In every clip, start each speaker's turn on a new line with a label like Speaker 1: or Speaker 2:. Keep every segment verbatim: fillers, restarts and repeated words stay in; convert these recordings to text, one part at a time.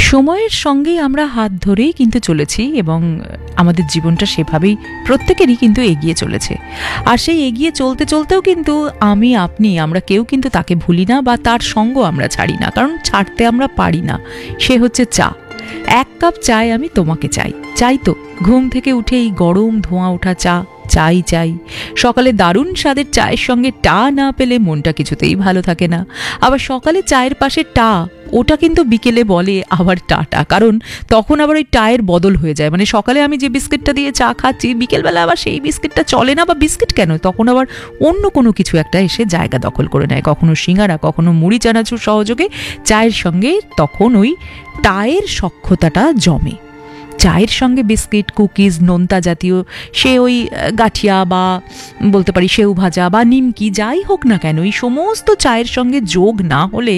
Speaker 1: সময়ের সঙ্গেই আমরা হাত ধরেই কিন্তু চলেছি এবং আমাদের জীবনটা সেভাবেই প্রত্যেকেরই কিন্তু এগিয়ে চলেছে। আর সেই এগিয়ে চলতে চলতেও কিন্তু আমি আপনি আমরা কেউ কিন্তু তাকে ভুলি না বা তার সঙ্গ আমরা ছাড়ি না, কারণ ছাড়তে আমরা পারি না। সে হচ্ছে চা। এক কাপ চায় আমি তোমাকে চাই, চাই তো। ঘুম থেকে উঠে এই গরম ধোঁয়া ওঠা চা চাই চাই। সকালে দারুণ স্বাদের চায়ের সঙ্গে টা না পেলে মনটা কিছুতেই ভালো থাকে না। আবার সকালে চায়ের পাশে টা, ওটা কিন্তু বিকেলে বলে আবার টাটা, কারণ তখন আবার ওই টায়ের বদল হয়ে যায়। মানে সকালে আমি যে বিস্কিটটা দিয়ে চা খাচ্ছি, বিকেলবেলা আবার সেই বিস্কিটটা চলে না, বা বিস্কিট কেন, তখন আবার অন্য কোনো কিছু একটা এসে জায়গা দখল করে নেয়। কখনো সিঙ্গারা, কখনো মুড়ি চানাচুর সহযোগে চায়ের সঙ্গে তখন ওই টায়ের সখ্যতাটা জমে। চায়ের সঙ্গে বিস্কিট, কুকিজ, নোনতা জাতীয় সে ওই গাঠিয়া বা বলতে পারি সেউ ভাজা বা নিমকি যাই হোক না কেন, এই সমস্ত চায়ের সঙ্গে যোগ না হলে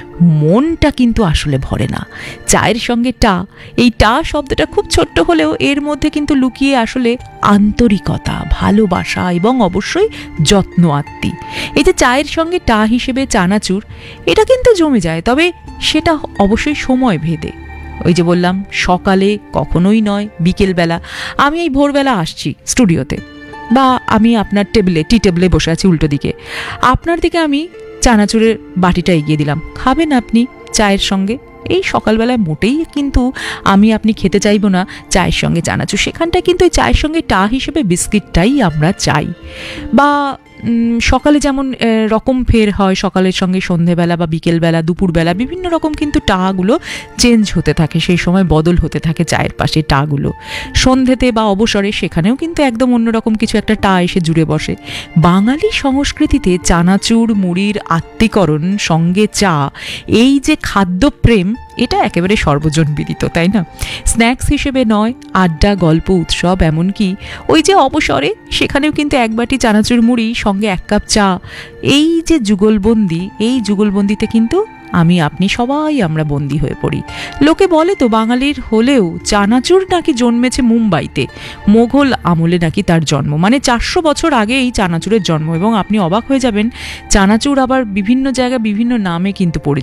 Speaker 1: মনটা কিন্তু আসলে ভরে না। চায়ের সঙ্গে টা, এই টা শব্দটা খুব ছোট্ট হলেও এর মধ্যে কিন্তু লুকিয়ে আসলে আন্তরিকতা, ভালোবাসা এবং অবশ্যই যত্ন আত্মি। এই যে চায়ের সঙ্গে টা হিসেবে চানাচুর, এটা কিন্তু জমে যায়, তবে সেটা অবশ্যই সময় ভেদে। ওই যে বললাম সকালে কখনোই নয়, বিকেলবেলা। আমি এই ভোরবেলা আসছি স্টুডিওতে, বা আমি আপনার টেবিলে টি টেবিলে বসে আছি উল্টো দিকে, আপনার দিকে আমি চানাচুরের বাটিটা এগিয়ে দিলাম, খাবেন আপনি চায়ের সঙ্গে। এই সকালবেলায় মোটেই কিন্তু আমি আপনি খেতে চাইবো না চায়ের সঙ্গে চানাচুর, সেখানটায় কিন্তু এই চায়ের সঙ্গে টা হিসেবে বিস্কিটটাই আমরা চাই। বা সকালে যেমন রকম ফের হয়, সকালের সঙ্গে সন্ধেবেলা বা বিকেলবেলা, দুপুরবেলা বিভিন্ন রকম কিন্তু টাগুলো চেঞ্জ হতে থাকে, সেই সময় বদল হতে থাকে চায়ের পাশে টাগুলো। সন্ধেতে বা অবসরে সেখানেও কিন্তু একদম অন্যরকম কিছু একটা টা এসে জুড়ে বসে। বাঙালি সংস্কৃতিতে চানাচুর, মুড়ির আত্মীকরণ সঙ্গে চা, এই যে খাদ্যপ্রেম, এটা একেবারে সর্বজন বিদিত, তাই না? স্ন্যাক্স হিসেবে নয়, আড্ডা, গল্প, উৎসব, এমনকি ওই যে অবসরে সেখানেও কিন্তু এক বাটি চানাচুর মুড়ি সঙ্গে এক কাপ চা, এই যে যুগলবন্দি, এই যুগলবন্দিতে কিন্তু আমি আপনি সবাই আমরা বন্দী হয়ে পড়ি। লোকে বলে তো বাঙালির হলেও চানাচুর নাকি জন্মেছে মুম্বাইতে, মোঘল আমলে নাকি তার জন্ম, মানে চারশো বছর আগে এই চানাচুরের জন্ম। এবং আপনি অবাক হয়ে যাবেন, চানাচুর আবার বিভিন্ন জায়গায় বিভিন্ন নামে কিন্তু পরিচিত।